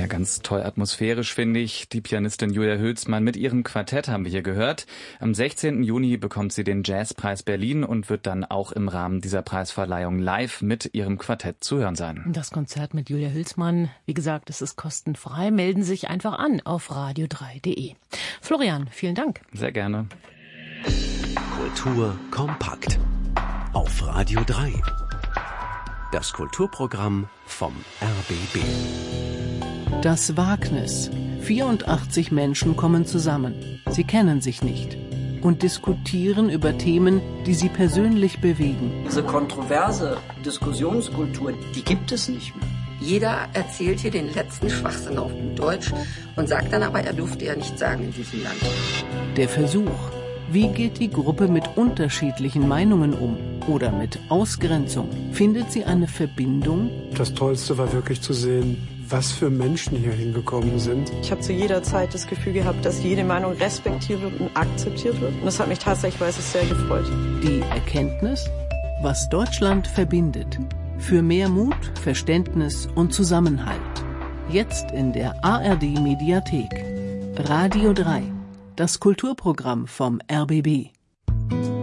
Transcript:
Ja, ganz toll atmosphärisch, finde ich. Die Pianistin Julia Hülsmann mit ihrem Quartett haben wir hier gehört. Am 16. Juni bekommt sie den Jazzpreis Berlin und wird dann auch im Rahmen dieser Preisverleihung live mit ihrem Quartett zu hören sein. Das Konzert mit Julia Hülsmann, wie gesagt, es ist kostenfrei. Melden Sie sich einfach an auf radio3.de. Florian, vielen Dank. Sehr gerne. Kultur kompakt auf Radio 3. Das Kulturprogramm vom RBB. Das Wagnis. 84 Menschen kommen zusammen. Sie kennen sich nicht und diskutieren über Themen, die sie persönlich bewegen. Diese kontroverse Diskussionskultur, die gibt es nicht mehr. Jeder erzählt hier den letzten Schwachsinn auf gut Deutsch und sagt dann aber, er durfte ja nichts sagen in diesem Land. Der Versuch. Wie geht die Gruppe mit unterschiedlichen Meinungen um? Oder mit Ausgrenzung? Findet sie eine Verbindung? Das Tollste war wirklich zu sehen, was für Menschen hier hingekommen sind. Ich habe zu jeder Zeit das Gefühl gehabt, dass jede Meinung respektiert wird und akzeptiert wird. Und das hat mich tatsächlich, sehr gefreut. Die Erkenntnis, was Deutschland verbindet. Für mehr Mut, Verständnis und Zusammenhalt. Jetzt in der ARD-Mediathek. Radio 3. Das Kulturprogramm vom RBB.